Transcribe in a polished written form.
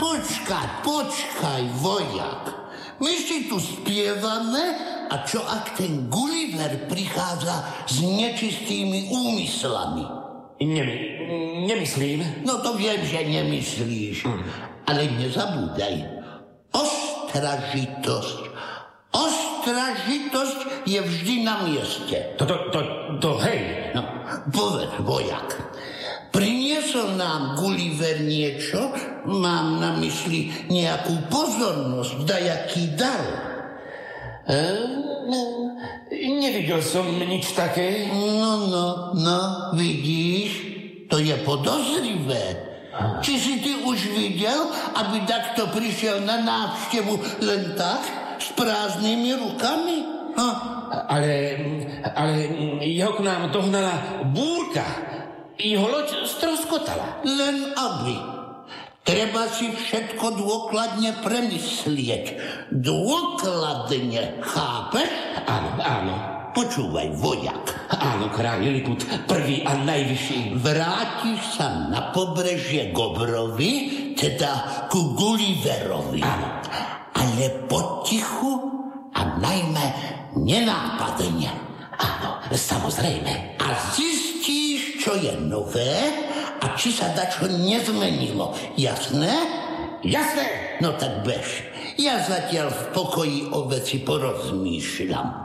Počkaj, vojak. My si tu spievame, a čo ak ten Gulliver prichádza s nečistými úmyslami? Nemyslím. No to viem, že nemyslíš. Ale nezabúdaj. Ostražitosť je vždy na mieste. To hej. No, povedz, vojak. Priniesol nám Gulliver niečo? Mám na mysli nejakú pozornosť, dajaký dar. Nevidel som nič také. No, vidíš? To je podozrivé. Či si ty už videl, aby takto prišiel na návštevu len tak, s prázdnymi rukami? Ale jeho k nám dohnala búrka. Jeho loď stroskotala. Len aby. Treba si všetko dôkladne premyslieť. Dôkladne, chápeš? Áno. Počúvaj, vojak. Áno, kráľ Liliput, prvý a najvyšší. Vrátiš sa na pobrežie Gobrovi, teda ku Gulliverovi. Áno. Ale potichu a najmä nenápadne. Áno, samozrejme. A zistíš, čo je nové a či sa dačo nezmenilo. Jasné? Jasné. No tak bež. Ja zatiaľ v pokoji o veci porozmýšľam.